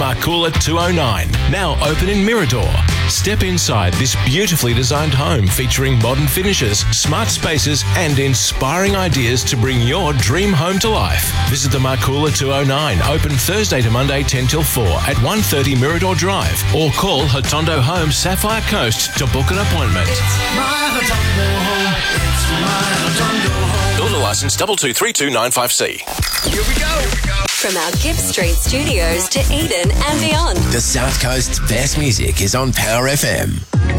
Marcoola 209, now open in Mirador. Step inside this beautifully designed home featuring modern finishes, smart spaces and inspiring ideas to bring your dream home to life. Visit the Marcoola 209, open Thursday to Monday 10 till 4 at 130 Mirador Drive, or call Hotondo Home Sapphire Coast to book an appointment. It's my Hotondo home. It's my Hotondo home. Builder licence 2232956C. Here we go. From our Gibbs Street studios to Eden and beyond. The South Coast's best music is on Power FM.